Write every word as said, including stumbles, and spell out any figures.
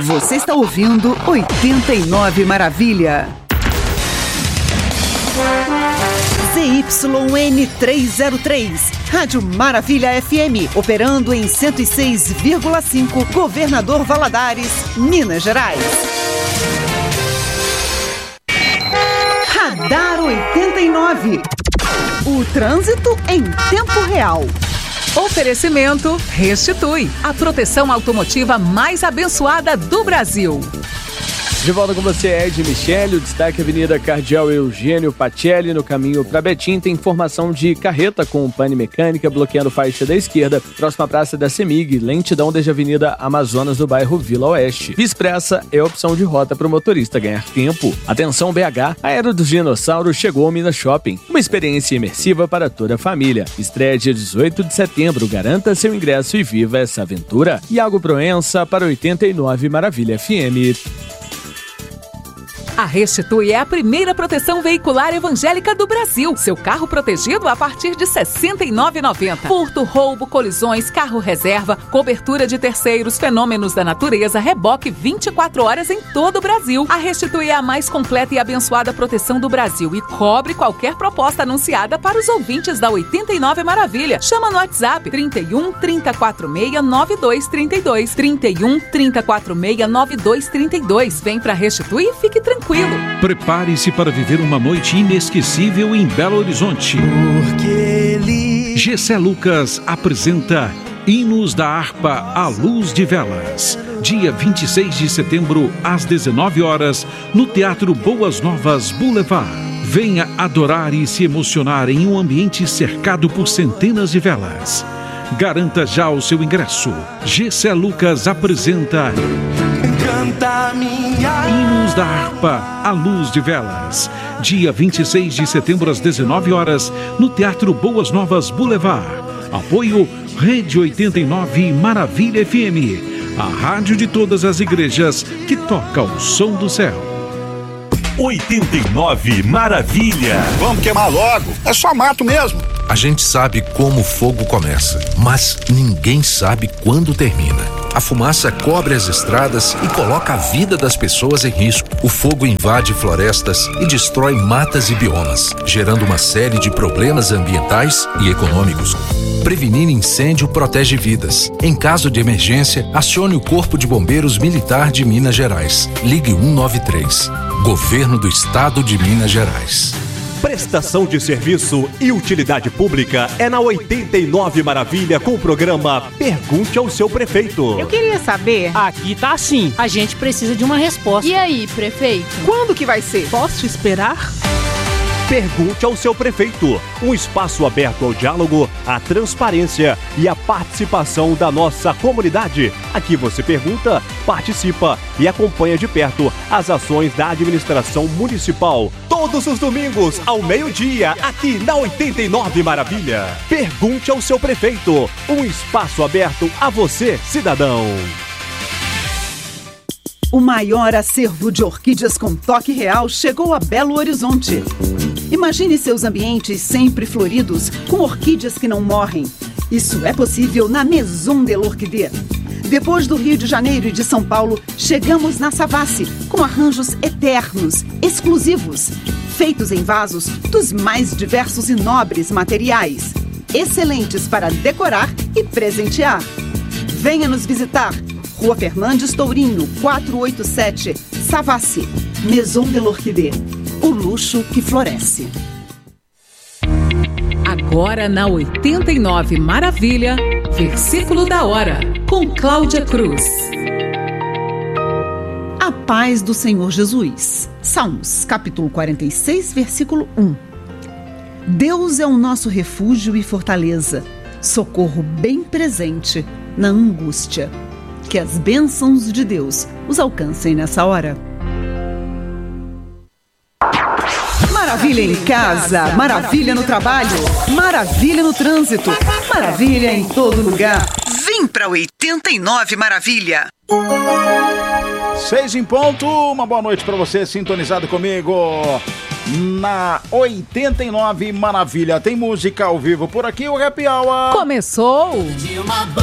Você está ouvindo oitenta e nove Maravilha. Z Y N trezentos e três, Rádio Maravilha F M, operando em cento e seis vírgula cinco, Governador Valadares, Minas Gerais. Radar oitenta e nove. O trânsito em tempo real. Oferecimento Restitui, a proteção automotiva mais abençoada do Brasil. De volta com você, Ed Michele. O destaque Avenida Cardeal Eugênio Pacelli, no caminho para Betim, tem informação de carreta com pane mecânica bloqueando faixa da esquerda, próxima à Praça da Semig, lentidão desde a Avenida Amazonas no bairro Vila Oeste. Expressa é a opção de rota para o motorista ganhar tempo. Atenção B H, a Era dos Dinossauros chegou ao Minas Shopping, uma experiência imersiva para toda a família. Estreia dia dezoito de setembro, garanta seu ingresso e viva essa aventura. Iago Proença para oitenta e nove Maravilha F M. A Restitui é a primeira proteção veicular evangélica do Brasil. Seu carro protegido a partir de sessenta e nove reais e noventa centavos. Furto, roubo, colisões, carro reserva, cobertura de terceiros, fenômenos da natureza, reboque vinte e quatro horas em todo o Brasil. A Restitui é a mais completa e abençoada proteção do Brasil e cobre qualquer proposta anunciada para os ouvintes da oitenta e nove Maravilha. Chama no WhatsApp trinta e um, trinta e quatro seis, nove dois trinta e dois. trinta e um, trinta e quatro seis, nove dois trinta e dois. Vem pra Restitui e fique tranquilo. Prepare-se para viver uma noite inesquecível em Belo Horizonte. Gessé Lucas apresenta Hinos da Harpa à Luz de Velas. Dia vinte e seis de setembro, às dezenove horas, no Teatro Boas Novas Boulevard. Venha adorar e se emocionar em um ambiente cercado por centenas de velas. Garanta já o seu ingresso. Gessé Lucas apresenta Hinos da Harpa à Luz de Velas. Dia vinte e seis de setembro, às dezenove horas, no Teatro Boas Novas Boulevard. Apoio Rede oitenta e nove Maravilha F M, a rádio de todas as igrejas que toca o som do céu. oitenta e nove Maravilha. Vamos queimar logo, é só mato mesmo. A gente sabe como o fogo começa, mas ninguém sabe quando termina. A fumaça cobre as estradas e coloca a vida das pessoas em risco. O fogo invade florestas e destrói matas e biomas, gerando uma série de problemas ambientais e econômicos. Prevenir incêndio protege vidas. Em caso de emergência, acione o Corpo de Bombeiros Militar de Minas Gerais. Ligue cento e noventa e três. Governo do Estado de Minas Gerais. Prestação de serviço e utilidade pública é na oitenta e nove Maravilha com o programa Pergunte ao Seu Prefeito. Eu queria saber. Aqui tá assim. A gente precisa de uma resposta. E aí, prefeito? Quando que vai ser? Posso esperar? Pergunte ao seu prefeito. Um espaço aberto ao diálogo, à transparência e à participação da nossa comunidade. Aqui você pergunta, participa e acompanha de perto as ações da administração municipal. Todos os domingos, ao meio-dia, aqui na oitenta e nove Maravilha. Pergunte ao seu prefeito. Um espaço aberto a você, cidadão. O maior acervo de orquídeas com toque real chegou a Belo Horizonte. Imagine seus ambientes sempre floridos, com orquídeas que não morrem. Isso é possível na Maison de l'Orchidée. Depois do Rio de Janeiro e de São Paulo, chegamos na Savassi, com arranjos eternos, exclusivos, feitos em vasos dos mais diversos e nobres materiais, excelentes para decorar e presentear. Venha nos visitar. Rua Fernandes Tourinho, quatrocentos e oitenta e sete, Savassi. Maison de l'Orchidée. O luxo que floresce. Agora na oitenta e nove Maravilha, versículo da hora, com Cláudia Cruz. A paz do Senhor Jesus. Salmos, capítulo quarenta e seis, versículo um. Deus é o nosso refúgio e fortaleza, socorro bem presente na angústia. Que as bênçãos de Deus os alcancem nessa hora. Maravilha em casa, maravilha no trabalho, maravilha no trânsito, maravilha em todo lugar. Vem pra oitenta e nove Maravilha. Seis em ponto, uma boa noite pra você, sintonizado comigo na oitenta e nove Maravilha. Tem música ao vivo por aqui, o Happy Hour começou.